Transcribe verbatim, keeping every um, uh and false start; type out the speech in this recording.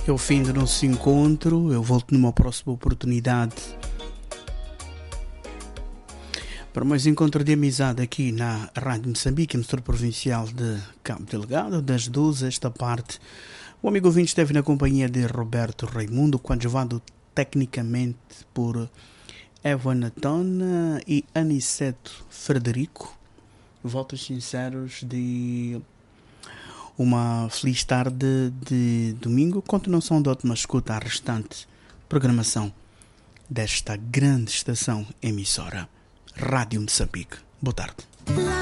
É o fim do nosso encontro. Eu volto numa próxima oportunidade para mais encontro de amizade aqui na Rádio Moçambique, emissora provincial de Cabo Delgado, das doze esta parte. O amigo ouvinte esteve na companhia de Roberto Raimundo, coadjuvado tecnicamente por Evan Atona e Aniceto Frederico. Votos sinceros de uma feliz tarde de domingo. Continuação de ótima escuta à restante programação desta grande estação emissora Rádio Moçambique. Boa tarde.